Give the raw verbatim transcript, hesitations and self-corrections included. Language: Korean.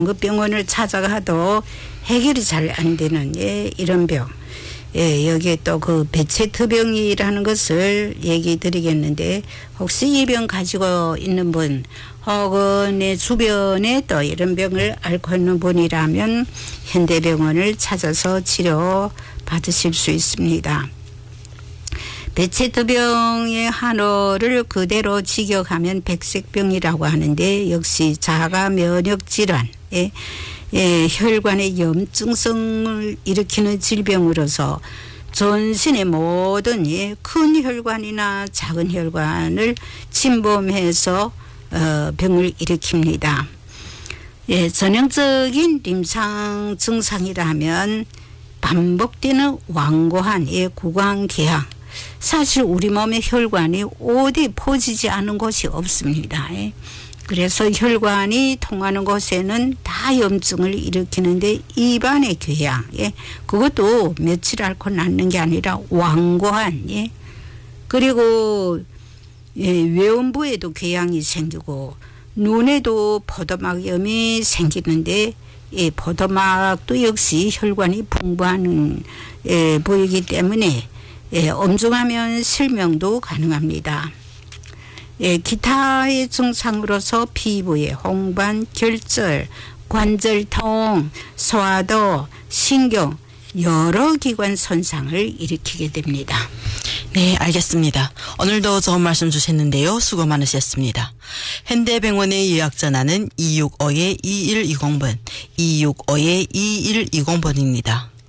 그 병원을 찾아가도 해결이 잘 안 되는 예, 이런 병. 예, 여기에 또 그 배체투병이라는 것을 얘기 드리겠는데, 혹시 이 병 가지고 있는 분 혹은 내 주변에 또 이런 병을 앓고 있는 분이라면 현대병원을 찾아서 치료 받으실 수 있습니다. 배체투병의 한어를 그대로 직역하면 백색병이라고 하는데, 역시 자가 면역 질환, 예, 예, 혈관의 염증성을 일으키는 질병으로서 전신의 모든 예, 큰 혈관이나 작은 혈관을 침범해서 어, 병을 일으킵니다. 예, 전형적인 임상 증상이라면 반복되는 완고한 예, 구강궤양. 사실 우리 몸의 혈관이 어디 퍼지지 않은 곳이 없습니다. 예. 그래서 혈관이 통하는 곳에는 다 염증을 일으키는데, 입안의 궤양, 예, 그것도 며칠 앓고 낫는 게 아니라 완고한, 예, 그리고 예, 외음부에도 궤양이 생기고 눈에도 포도막염이 생기는데, 예, 포도막도 역시 혈관이 풍부한 예, 보이기 때문에 예, 엄중하면 실명도 가능합니다. 예, 기타의 증상으로서 피부에 홍반, 결절, 관절통, 소화도, 신경, 여러 기관 손상을 일으키게 됩니다. 네, 알겠습니다. 오늘도 좋은 말씀 주셨는데요. 수고 많으셨습니다. 현대병원의 예약 전화는 이육오 이일이공 번, 이육오 이일이공 번입니다.